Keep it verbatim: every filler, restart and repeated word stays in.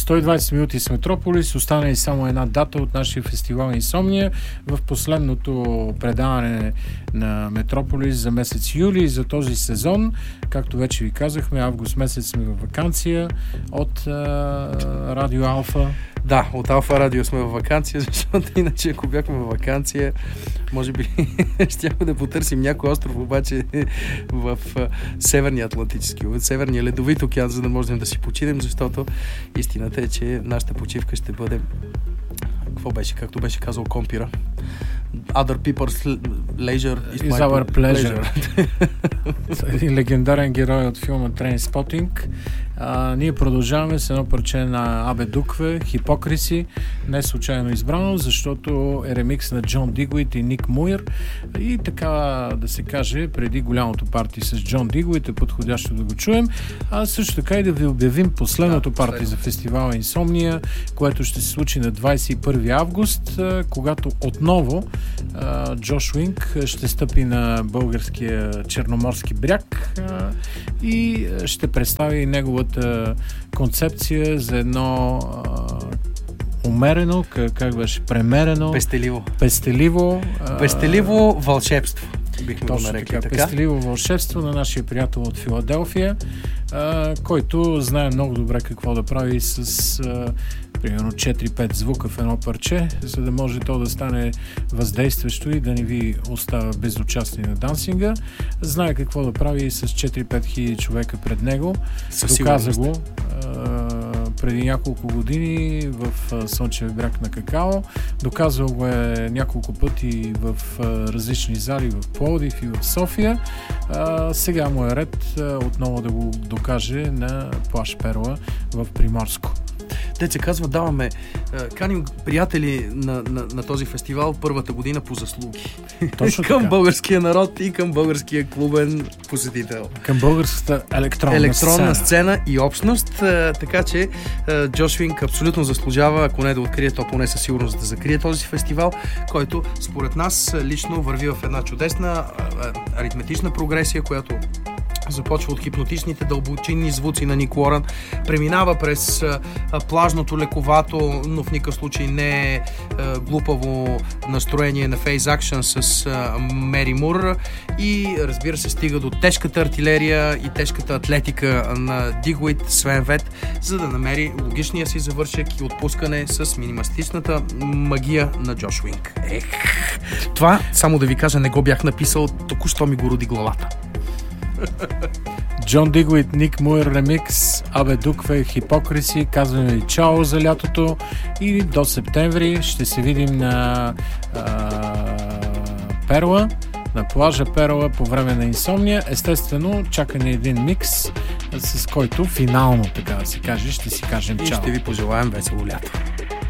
сто и двайсет минути с Метрополис. Остана и само една дата от нашия фестивал Инсомния. В последното предаване на Метрополис за месец юли, за този сезон. Както вече ви казахме, август месец сме във ваканция от а, Радио Алфа. Да, от Алфа Радио сме във ваканция, защото иначе ако бяхме във ваканция, може би щяхме да потърсим някой остров, обаче в Северния Атлантически, в Северния ледовит океан, за да можем да си починем, защото истината е, че нашата почивка ще бъде, какво беше, както беше казал Компира, Other people's leisure is my our pleasure. pleasure. Един легендарен герой от филма Trainspotting. А, ние продължаваме с едно парче на Абе Дукве, Hypocrisy, не случайно избрано, защото е ремикс на Джон Дигуит и Ник Муир. И така да се каже, преди голямото парти с Джон Дигуит е подходящо да го чуем. А също така и да ви обявим последното да, парти за фестивала Инсомния, което ще се случи на двайсет и първи август, когато отново Джош Уинк ще стъпи на българския черноморски бряг и ще представи неговата концепция за едно умерено, как, как беше, премерено, пестеливо, пестеливо, пестеливо вълшебство. Бихме го нарекли така. така. Пестеливо вълшебство на нашия приятел от Филаделфия, а, който знае много добре какво да прави с а, примерно четири-пет звука в едно парче, за да може то да стане въздействащо и да не ви остава безучастни на дансинга. Знае какво да прави с четири-пет хиляди човека пред него. Със Доказа го а, преди няколко години в Слънчев бряг на Какао. Доказал го е няколко пъти в а, различни зали в Пловдив и в София. А, сега му е ред а, отново да го докаже на плаж Перла в Приморско. Те се казва, даваме, каним приятели на, на, на този фестивал първата година по заслуги. Точно към така. българския народ и към българския клубен посетител. Към българската електронна, електронна сцена. сцена и общност, така че Джош Уинк абсолютно заслужава, ако не да открие, то поне със сигурност да закрие този фестивал, който според нас лично върви в една чудесна аритметична прогресия, която започва от хипнотичните дълбочинни звуци на Ник Уорън, преминава през а, плажното, лековато, но в никакъв случай не е а, глупаво настроение на Фейз Акшън с а, Мери Мур и разбира се стига до тежката артилерия и тежката атлетика на Дигуит, Свен Вет, за да намери логичния си завършек и отпускане с минималистичната магия на Джош Уинк. Ех, това, само да ви кажа, не го бях написал, току-що ми го роди главата. Джон Дигуит, Ник Муир ремикс, Абе Дукве, Hypocrisy. Казваме ви чао за лятото и до септември ще се видим на а, Перла, на плажа Перла по време на Инсомния. Естествено, чака ни един микс, с който финално, така да се каже, ще си кажем чао. И ще ви пожелаем весело лято.